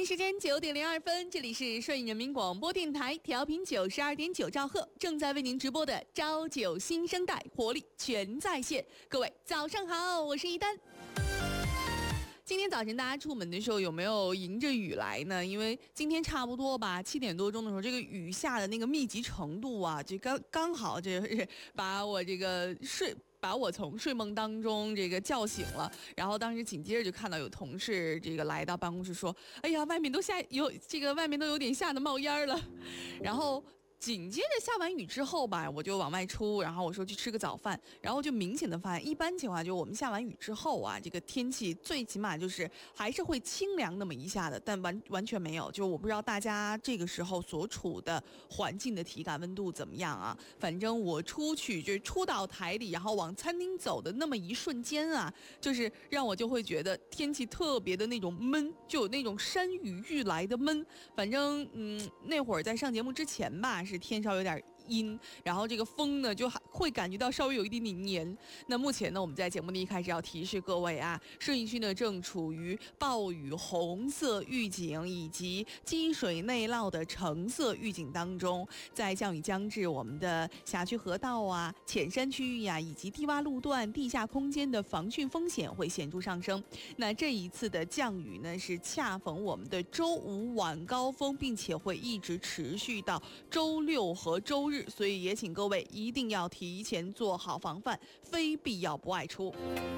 时间9:02，这里是顺义人民广播电台调频92.9兆赫，正在为您直播的朝九新生代活力全在线。各位早上好，我是一丹。今天早晨大家出门的时候有没有迎着雨来呢？因为今天差不多吧，7点多钟的时候，这个雨下的那个密集程度啊，就刚好这是把我从睡梦当中这个叫醒了，然后当时紧接着就看到有同事这个来到办公室说：“哎呀，外面都有点下的冒烟了。”然后紧接着下完雨之后吧，我就往外出，然后我说去吃个早饭，然后就明显的发现，一般情况就我们下完雨之后啊，这个天气最起码就是还是会清凉那么一下的，但完全没有。就我不知道大家这个时候所处的环境的体感温度怎么样啊？反正我出到台里，然后往餐厅走的那么一瞬间啊，就是让我就会觉得天气特别的那种闷，就有那种山雨欲来的闷。反正那会儿在上节目之前吧，是天稍有点阴，然后这个风呢就会感觉到稍微有一点点黏。那目前呢，我们在节目的一开始要提示各位啊，顺义区呢正处于暴雨红色预警以及积水内涝的橙色预警当中。在降雨将至，我们的辖区河道啊、浅山区域啊以及低洼路段、地下空间的防汛风险会显著上升。那这一次的降雨呢，是恰逢我们的周五晚高峰，并且会一直持续到周六和周日，所以也请各位一定要提前做好防范，非必要不外出。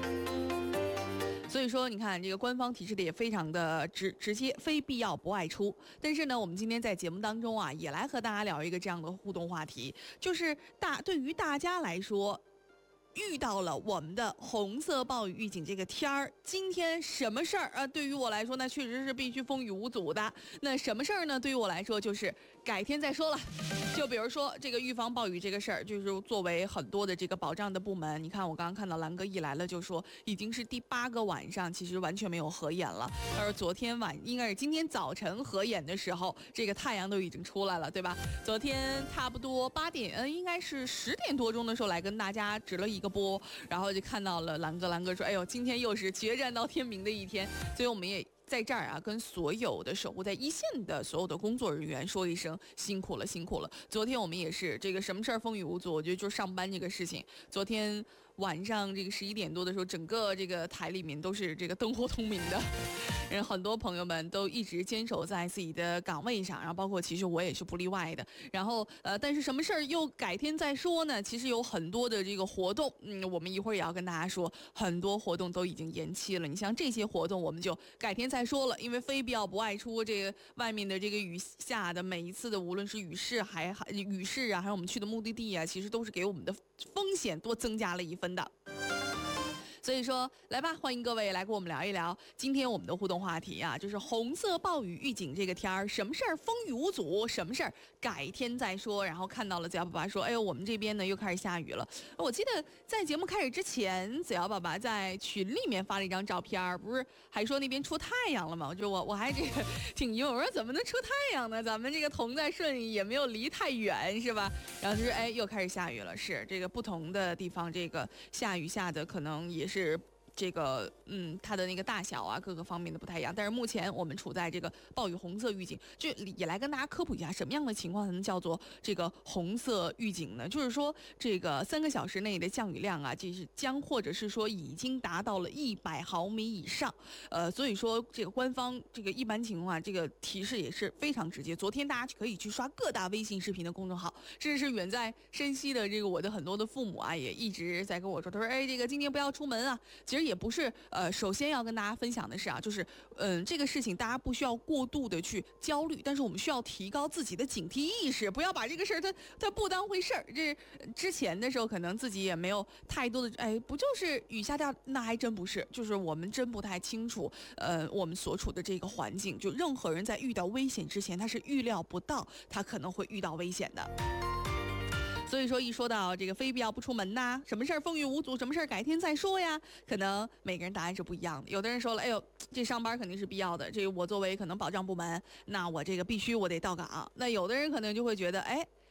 所以说，你看这个官方提示的也非常的直接，非必要不外出。但是呢，我们今天在节目当中啊，也来和大家聊一个这样的互动话题，就是对于大家来说，遇到了我们的红色暴雨预警这个天儿，今天什么事儿啊？对于我来说，那确实是必须风雨无阻的。那什么事儿呢？对于我来说，就是改天再说了。就比如说这个预防暴雨这个事儿，就是作为很多的这个保障的部门，你看我刚刚看到蓝哥一来了就说，已经是第8个晚上，其实完全没有合眼了。而昨天应该是今天早晨合眼的时候，这个太阳都已经出来了，对吧？昨天差不多8点，应该是10点多钟的时候来跟大家直了一个播，然后就看到了蓝哥说，哎呦，今天又是决战到天明的一天，所以我们也在这儿啊，跟所有的守护在一线的所有的工作人员说一声辛苦了。昨天我们也是这个什么事儿风雨无阻，我觉得就是上班这个事情。昨天晚上这个11点多的时候，整个这个台里面都是这个灯火通明的。很多朋友们都一直坚守在自己的岗位上，然后包括其实我也是不例外的。然后但是什么事儿又改天再说呢？其实有很多的这个活动，我们一会儿也要跟大家说，很多活动都已经延期了。你像这些活动，我们就改天再说了，因为非必要不外出。这个外面的这个雨下的每一次的，无论是雨势啊，还有我们去的目的地啊，其实都是给我们的风险多增加了1分的。所以说，来吧，欢迎各位来跟我们聊一聊今天我们的互动话题啊，就是红色暴雨预警这个天儿，什么事儿风雨无阻，什么事儿改天再说。然后看到了子瑶爸爸说，哎呦，我们这边呢又开始下雨了。我记得在节目开始之前，子瑶爸爸在群里面发了一张照片，不是还说那边出太阳了吗？我还这个挺疑惑，我说怎么能出太阳呢？咱们这个同在顺义也没有离太远，是吧？然后就说，哎，又开始下雨了。是这个不同的地方，这个下雨下的可能也是这个它的那个大小啊，各个方面的不太一样。但是目前我们处在这个暴雨红色预警，就也来跟大家科普一下，什么样的情况才能叫做这个红色预警呢？就是说这个3个小时内的降雨量啊，这是或者是说已经达到了100毫米以上。所以说这个官方这个一般情况啊，这个提示也是非常直接。昨天大家可以去刷各大微信视频的公众号，甚至是远在山西的这个我的很多的父母啊，也一直在跟我说，他说，哎，这个今天不要出门啊。其实也不是首先要跟大家分享的是啊，就是这个事情大家不需要过度的去焦虑，但是我们需要提高自己的警惕意识，不要把这个事儿它不当回事儿。这之前的时候可能自己也没有太多的不就是雨下掉，那还真不是，就是我们真不太清楚我们所处的这个环境，就任何人在遇到危险之前，他是预料不到他可能会遇到危险的。所以说一说到这个非必要不出门呐，什么事儿风雨无阻，什么事儿改天再说呀，可能每个人答案是不一样的。有的人说了，哎呦，这上班肯定是必要的，这我作为可能保障部门，那我这个必须我得到岗。那有的人可能就会觉得，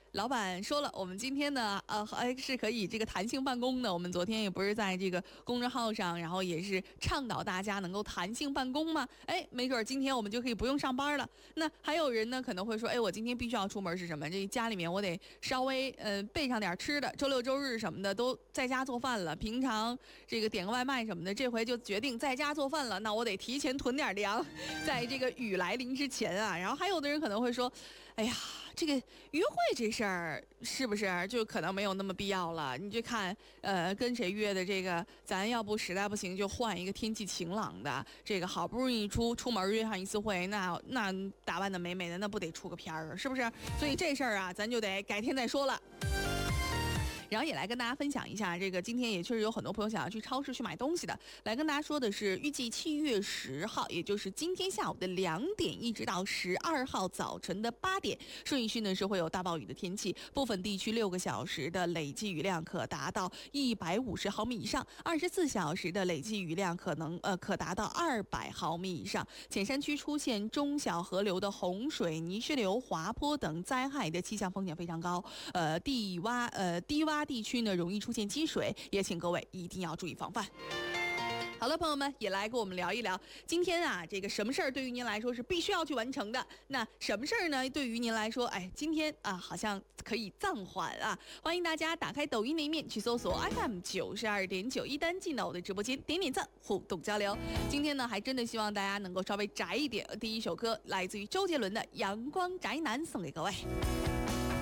老板说了，我们今天呢，还是可以这个弹性办公的。我们昨天也不是在这个公众号上，然后也是倡导大家能够弹性办公吗？哎，没准今天我们就可以不用上班了。那还有人呢可能会说，哎，我今天必须要出门是什么？这家里面我得稍微备上点吃的，周六周日什么的都在家做饭了。平常这个点个外卖什么的，这回就决定在家做饭了。那我得提前囤点粮，在这个雨来临之前啊。然后还有的人可能会说，哎呀，这个约会这事儿是不是就可能没有那么必要了？你就看，跟谁约的这个，咱要不实在不行就换一个天气晴朗的。这个好不容易出门约上一次会，那打扮的美美的，那不得出个片儿，是不是？所以这事儿啊，咱就得改天再说了。然后也来跟大家分享一下，这个今天也确实有很多朋友想要去超市去买东西的。来跟大家说的是，预计7月10号，也就是今天下午的2点，一直到12号早晨的8点，顺序呢是会有大暴雨的天气，部分地区6个小时的累计雨量可达到150毫米以上，24小时的累计雨量可达到200毫米以上。浅山区出现中小河流的洪水、泥石流、滑坡等灾害的气象风险非常高。低洼地区呢容易出现积水，也请各位一定要注意防范。好了，朋友们也来跟我们聊一聊，今天啊，这个什么事儿对于您来说是必须要去完成的？那什么事儿呢？对于您来说，哎，今天啊，好像可以暂缓啊。欢迎大家打开抖音的一面去搜索 FM 92.9一单，进到我的直播间，点点赞，互动交流。今天呢，还真的希望大家能够稍微宅一点。第一首歌来自于周杰伦的《阳光宅男》，送给各位。